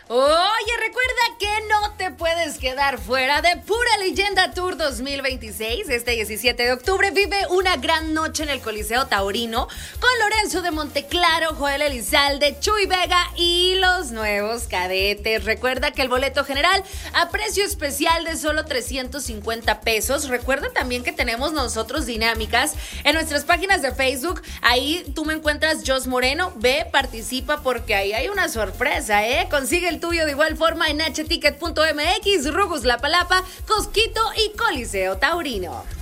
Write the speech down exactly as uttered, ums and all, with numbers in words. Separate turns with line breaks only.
Oye, recuerda que no te puedes quedar fuera de Pura Leyenda Tour dos mil veintiséis. Este diecisiete de octubre vive una gran noche en el Coliseo Taurino con Lorenzo de Monteclaro, Joel Elizalde, Chuy Vega y los nuevos cadetes. Recuerda que el boleto general a precio especial de solo trescientos cincuenta pesos. Recuerda también que tenemos nosotros dinámicas en nuestras páginas de Facebook. Ahí tú me encuentras Jos Moreno. Ve, participa porque ahí hay una sorpresa, ¿eh? Consigue el tuyo de igual forma en h ticket punto m x, Rugus La Palapa, Cosquito y Coliseo Taurino.